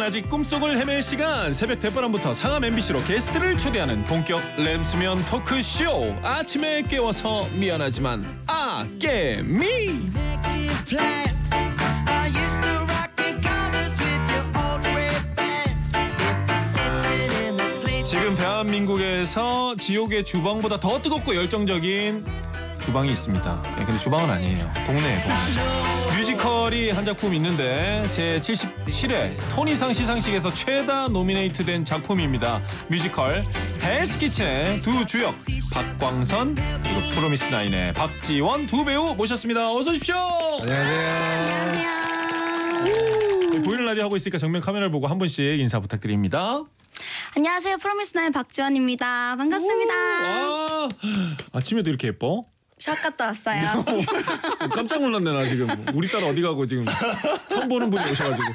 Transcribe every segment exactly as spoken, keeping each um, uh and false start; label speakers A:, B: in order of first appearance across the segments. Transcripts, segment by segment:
A: 아직 꿈속을 헤맬 시간. 새벽 대바람부터 상암 엠비씨로 게스트를 초대하는 본격 램수면 토크쇼. 아침에 깨워서 미안하지만 아 깨미. 지금 대한민국에서 지옥의 주방보다 더 뜨겁고 열정적인 주방이 있습니다. 네, 근데 주방은 아니에요. 동네에 동네. 뮤지컬이 한 작품 있는데 제칠십칠 회 토니상 시상식에서 최다 노미네이트된 작품입니다. 뮤지컬 헬스키친의 두 주역 박광선 그리고 프로미스나인의 박지원 두 배우 모셨습니다. 어서 오십시오.
B: 안녕하세요.
A: 안녕하세요. 보이는 라디오 하고 있으니까 정면 카메라를 보고 한 분씩 인사 부탁드립니다.
B: 안녕하세요. 프로미스나인 박지원입니다. 반갑습니다.
A: 아, 아침에도 이렇게 예뻐?
B: 샵 갔다 왔어요.
A: 깜짝 놀랐네 나 지금. 우리 딸 어디 가고 지금 처음 보는 분이 오셔가지고.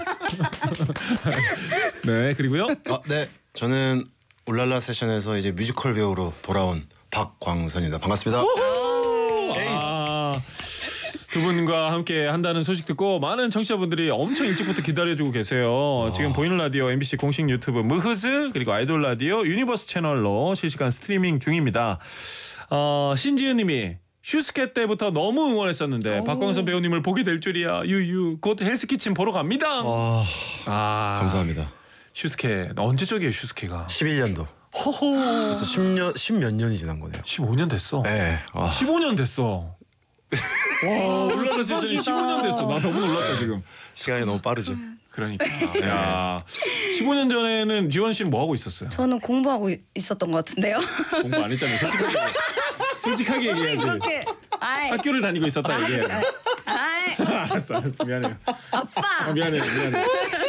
A: 네 그리고요.
C: 아, 네 저는 울랄라 세션에서 이제 뮤지컬 배우로 돌아온 박광선입니다. 반갑습니다.
A: 아, 두 분과 함께 한다는 소식 듣고 많은 청취자분들이 엄청 일찍부터 기다려주고 계세요. 아. 지금 보이는 라디오 엠비씨 공식 유튜브 무흐즈 그리고 아이돌 라디오 유니버스 채널로 실시간 스트리밍 중입니다. 어, 신지은님이 슈스케 때부터 너무 응원했었는데 오. 박광선 배우님을 보게 될 줄이야. 유유 곧 헬스키친 보러 갑니다.
C: 아,
A: 아
C: 감사합니다.
A: 슈스케 언제 쪽이에요 슈스케가?
C: 십일 년도.
A: 호호.
C: 그래서 십 년, 십몇 년이 지난 거네요.
A: 십오 년 됐어.
C: 네. 아.
A: 십오 년 됐어. 와 울랄라 세션이 십오 년 됐어. 나 너무 놀랐다 지금.
C: 시간이 너무 빠르죠.
A: 그러니까. 야, 십오 년 전에는 지원 씨는 뭐 하고 있었어요?
B: 저는 공부하고 있었던 것 같은데요.
A: 공부 안 했잖아요. 솔직하게, 솔직하게 얘기해야지.
B: 그렇게. 아이.
A: 학교를 다니고 있었다 얘기해.
B: 아이.
A: 알았어, 알았어. 미안해요.
B: 아빠.
A: 아, 미안해요, 미안해.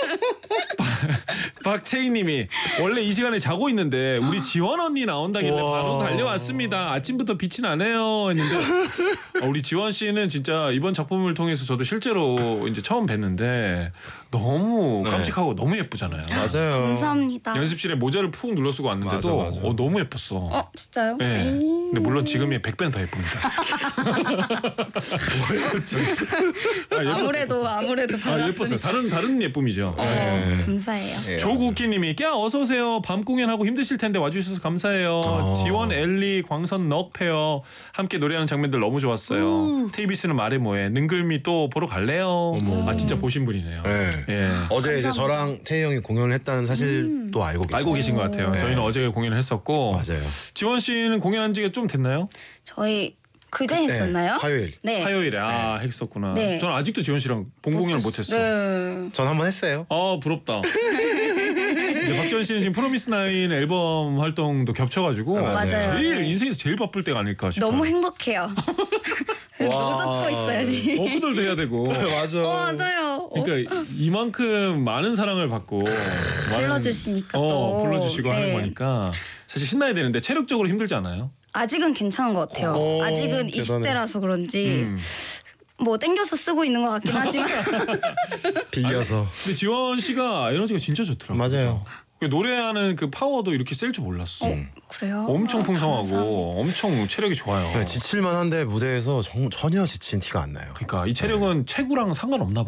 A: 박채희님이 원래 이 시간에 자고 있는데 우리 지원 언니 나온다길래 바로 달려왔습니다. 아침부터 빛이 나네요 했는데 어, 우리 지원 씨는 진짜 이번 작품을 통해서 저도 실제로 이제 처음 뵀는데 너무 깜찍하고 네. 너무 예쁘잖아요.
C: 맞아요.
B: 감사합니다.
A: 연습실에 모자를 푹 눌러 쓰고 왔는데도
C: 맞아, 맞아.
A: 어, 너무 예뻤어.
B: 어 진짜요?
A: 네.
B: 에이.
A: 근데 물론 지금이 백 배는 더 예쁩니다.
B: 아, 아무래도 아무래도
A: 아, 예뻤어요. 다른 다른 예쁨이죠.
B: 어,
A: 네.
B: 감사해요.
C: 네,
A: 조국희님이 야 어서 오세요. 밤 공연하고 힘드실 텐데 와주셔서 감사해요. 어. 지원, 엘리, 광선, 넉 페어 함께 노래하는 장면들 너무 좋았어요. 음. 테이비씨는 말해 뭐해. 능글미 또 보러 갈래요. 어머. 아 진짜 보신 분이네요.
C: 네.
A: 예.
C: 어제 감사합니다. 이제 저랑 태희 형이 공연을 했다는 사실도 음. 알고 계시죠.
A: 알고 계신 것 같아요. 네. 저희는 어제 공연을 했었고.
C: 맞아요.
A: 지원 씨는 공연한 지가 좀 됐나요?
B: 저희 그제 했었나요?
C: 네, 화요일.
B: 네.
A: 화요일에 아 네. 했었구나. 네. 저는 아직도 지원 씨랑 본 공연을 못했어.
B: 네.
C: 전 한번 했어요.
A: 아 부럽다. 이제 박지원 씨는 지금 프로미스나인 앨범 활동도 겹쳐가지고
C: 아,
B: 맞아요.
A: 제일
B: 네.
A: 인생에서 제일 바쁠 때가 아닐까 싶어요.
B: 너무 행복해요. 노젓고 있어야지.
A: 어부들도 해야 되고.
C: 맞아.
B: 어, 맞아요.
A: 그러니까 이만큼 많은 사랑을 받고
B: 불러주시니까
A: 많은,
B: 또
A: 어, 불러주시고
B: 네.
A: 하는 거니까 사실 신나야 되는데 체력적으로 힘들지 않아요?
B: 아직은 괜찮은 것 같아요.
C: 오,
B: 아직은
C: 대단해.
B: 이십 대라서 그런지
A: 음.
B: 뭐 땡겨서 쓰고 있는 것 같긴 하지만
C: 빌려서.
A: 아니, 근데 지원 씨가 에너지가 진짜 좋더라고요.
C: 맞아요.
A: 그 노래하는 그 파워도 이렇게 셀 줄 몰랐어.
B: 어, 그래요?
A: 엄청
B: 아,
A: 풍성하고
B: 감사합니다.
A: 엄청 체력이 좋아요.
C: 네, 지칠만한데 무대에서 정, 전혀 지친 티가 안 나요.
A: 그러니까 이 체력은 네. 체구랑 상관없나 봐.